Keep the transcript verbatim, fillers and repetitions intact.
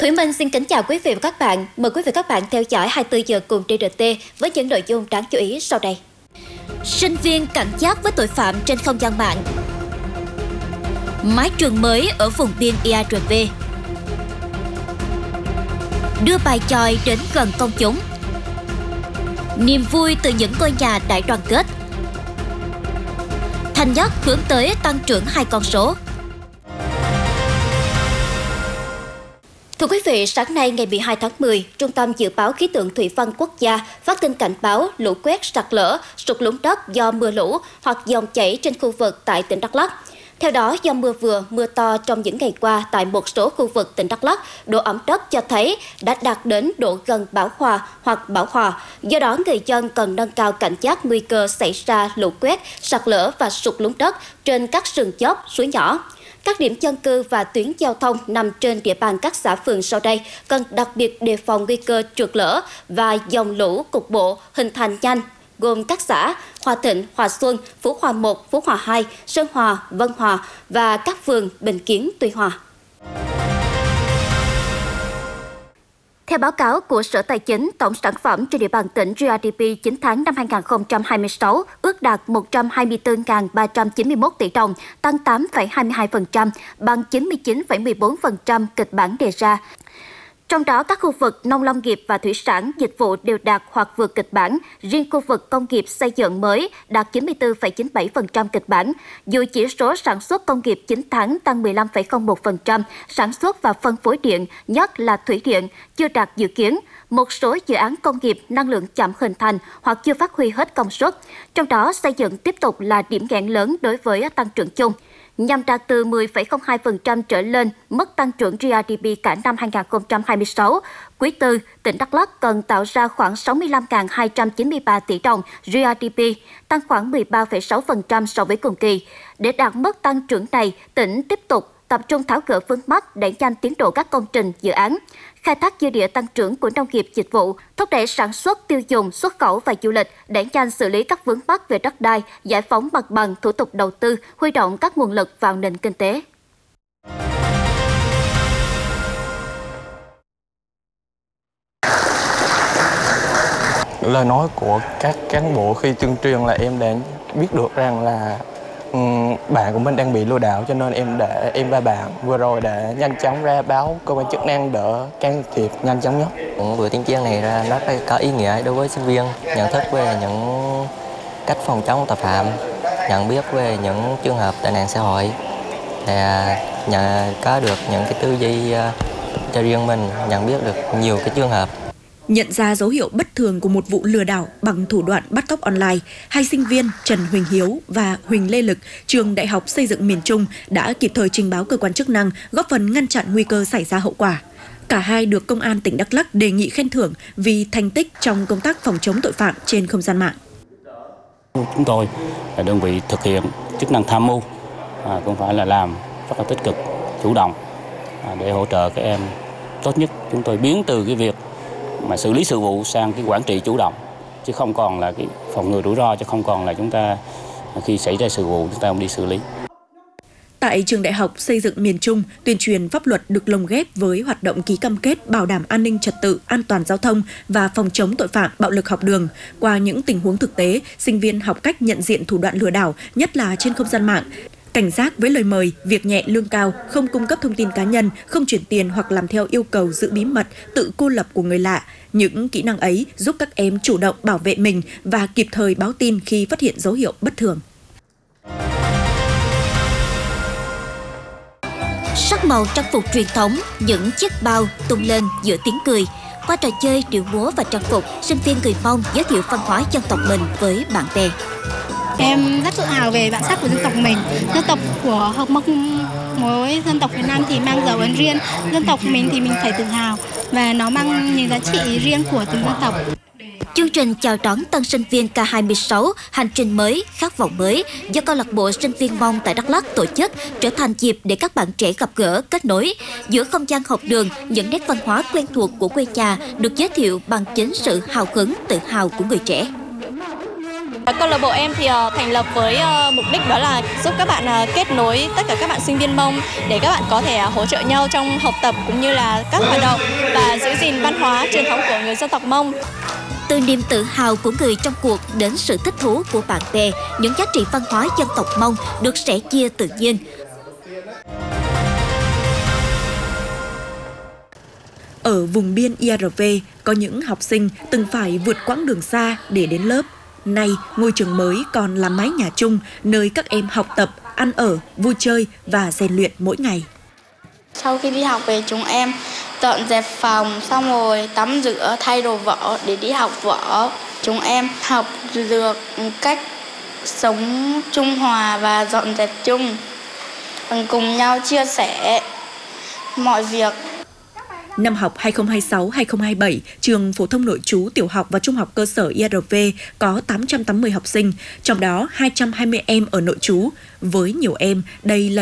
Thủy Minh xin kính chào quý vị và các bạn. Mời quý vị và các bạn theo dõi hai mươi tư giờ cùng đê rờ tê với những nội dung đáng chú ý sau đây. Sinh viên cảnh giác với tội phạm trên không gian mạng. Mái trường mới ở vùng biên i a rờ vê. Đưa bài chòi đến gần công chúng. Niềm vui từ những ngôi nhà đại đoàn kết. Thành Nhất hướng tới tăng trưởng hai con số. Thưa quý vị, sáng nay ngày mười hai tháng mười, Trung tâm Dự báo Khí tượng Thủy văn Quốc gia phát tin cảnh báo lũ quét, sạt lở, sụt lún đất do mưa lũ hoặc dòng chảy trên khu vực tại tỉnh Đắk Lắk. Theo đó, do mưa vừa, mưa to trong những ngày qua tại một số khu vực tỉnh Đắk Lắk, độ ẩm đất cho thấy đã đạt đến độ gần bão hòa hoặc bão hòa. Do đó, người dân cần nâng cao cảnh giác nguy cơ xảy ra lũ quét, sạt lở và sụt lún đất trên các sườn dốc, suối nhỏ. Các điểm dân cư và tuyến giao thông nằm trên địa bàn các xã phường sau đây cần đặc biệt đề phòng nguy cơ trượt lở và dòng lũ cục bộ hình thành nhanh, gồm các xã Hòa Thịnh, Hòa Xuân, Phú Hòa một, Phú Hòa hai, Sơn Hòa, Vân Hòa và các phường Bình Kiến, Tuy Hòa. Theo báo cáo của Sở Tài chính, tổng sản phẩm trên địa bàn tỉnh giê đê pê chín tháng năm hai nghìn không trăm hai mươi sáu ước đạt một trăm hai mươi tư nghìn ba trăm chín mươi mốt tỷ đồng, tăng tám phẩy hai mươi hai phần trăm, bằng chín mươi chín phẩy mười bốn phần trăm kịch bản đề ra. Trong đó, các khu vực nông lâm nghiệp và thủy sản, dịch vụ đều đạt hoặc vượt kịch bản. Riêng khu vực công nghiệp xây dựng mới đạt chín mươi tư phẩy chín mươi bảy phần trăm kịch bản. Dù chỉ số sản xuất công nghiệp chín tháng tăng mười lăm phẩy không một phần trăm, sản xuất và phân phối điện, nhất là thủy điện, chưa đạt dự kiến. Một số dự án công nghiệp năng lượng chậm hình thành hoặc chưa phát huy hết công suất. Trong đó, xây dựng tiếp tục là điểm nghẽn lớn đối với tăng trưởng chung. Nhằm đạt từ mười phẩy không hai phần trăm trở lên mức tăng trưởng giê đê pê cả năm hai nghìn không trăm hai mươi sáu, quý tư, tỉnh Đắk Lắk cần tạo ra khoảng sáu mươi lăm nghìn hai trăm chín mươi ba tỷ đồng giê đê pê, tăng khoảng mười ba phẩy sáu phần trăm so với cùng kỳ. Để đạt mức tăng trưởng này, tỉnh tiếp tục tập trung tháo gỡ vướng mắc, đẩy nhanh tiến độ các công trình, dự án, khai thác dư địa tăng trưởng của nông nghiệp dịch vụ, thúc đẩy sản xuất, tiêu dùng, xuất khẩu và du lịch, đẩy nhanh xử lý các vướng mắc về đất đai, giải phóng mặt bằng, thủ tục đầu tư, huy động các nguồn lực vào nền kinh tế. Lời nói của các cán bộ khi tuyên truyền là em đã biết được rằng là bạn của mình đang bị lừa đảo, cho nên em để em và bạn vừa rồi đã nhanh chóng ra báo cơ quan chức năng đỡ can thiệp nhanh chóng nhất. Buổi tuyên truyền này ra rất là có ý nghĩa đối với sinh viên, nhận thức về những cách phòng chống tội phạm, nhận biết về những trường hợp tệ nạn xã hội, để nhận có được những cái tư duy cho riêng mình, nhận biết được nhiều cái trường hợp. Nhận ra dấu hiệu bất thường của một vụ lừa đảo bằng thủ đoạn bắt cóc online, hai sinh viên Trần Huỳnh Hiếu và Huỳnh Lê Lực, trường Đại học Xây dựng miền Trung đã kịp thời trình báo cơ quan chức năng, góp phần ngăn chặn nguy cơ xảy ra hậu quả. Cả hai được Công an tỉnh Đắk Lắk đề nghị khen thưởng vì thành tích trong công tác phòng chống tội phạm trên không gian mạng. Chúng tôi là đơn vị thực hiện chức năng tham mưu, à, cũng phải là làm rất là tích cực, chủ động à, để hỗ trợ các em tốt nhất. Chúng tôi biến từ cái việc mà xử lý sự vụ sang cái quản trị chủ động, chứ không còn là cái phòng ngừa rủi ro, chứ không còn là chúng ta khi xảy ra sự vụ chúng ta không đi xử lý. Tại trường Đại học Xây dựng miền Trung, tuyên truyền pháp luật được lồng ghép với hoạt động ký cam kết bảo đảm an ninh trật tự, an toàn giao thông và phòng chống tội phạm bạo lực học đường. Qua những tình huống thực tế, sinh viên học cách nhận diện thủ đoạn lừa đảo, nhất là trên không gian mạng. Cảnh giác với lời mời, việc nhẹ lương cao, không cung cấp thông tin cá nhân, không chuyển tiền hoặc làm theo yêu cầu giữ bí mật, tự cô lập của người lạ. Những kỹ năng ấy giúp các em chủ động bảo vệ mình và kịp thời báo tin khi phát hiện dấu hiệu bất thường. Sắc màu trang phục truyền thống, những chiếc bao tung lên giữa tiếng cười. Qua trò chơi, điệu múa và trang phục, sinh viên người Mông giới thiệu văn hóa dân tộc mình với bạn bè. Em rất tự hào về bản sắc của dân tộc mình. Dân tộc của học Mông, mỗi dân tộc Việt Nam thì mang dấu ấn riêng. Dân tộc mình thì mình phải tự hào và nó mang những giá trị riêng của từng dân tộc. Chương trình chào đón tân sinh viên K hai mươi sáu Hành trình mới, khát vọng mới do câu lạc bộ sinh viên Mông tại Đắk Lắk tổ chức trở thành dịp để các bạn trẻ gặp gỡ, kết nối. Giữa không gian học đường, những nét văn hóa quen thuộc của quê nhà được giới thiệu bằng chính sự hào hứng, tự hào của người trẻ. Câu lạc bộ em thì uh, thành lập với uh, mục đích đó là giúp các bạn uh, kết nối tất cả các bạn sinh viên Mông để các bạn có thể uh, hỗ trợ nhau trong học tập cũng như là các hoạt động và giữ gìn văn hóa truyền thống của người dân tộc Mông. Từ niềm tự hào của người trong cuộc đến sự thích thú của bạn bè, những giá trị văn hóa dân tộc Mông được sẻ chia tự nhiên. Ở vùng biên i a rờ vê, có những học sinh từng phải vượt quãng đường xa để đến lớp. Nay, ngôi trường mới còn là mái nhà chung, nơi các em học tập, ăn ở, vui chơi và rèn luyện mỗi ngày. Sau khi đi học về, chúng em dọn dẹp phòng, xong rồi tắm rửa, thay đồ vở để đi học vở. Chúng em học được cách sống trung hòa và dọn dẹp chung, cùng nhau chia sẻ mọi việc. Năm học hai không hai sáu hai không hai bảy, trường phổ thông nội trú tiểu học và trung học cơ sở i a rờ vê có tám trăm tám mươi học sinh, trong đó hai trăm hai mươi em ở nội trú. Với nhiều em, đây là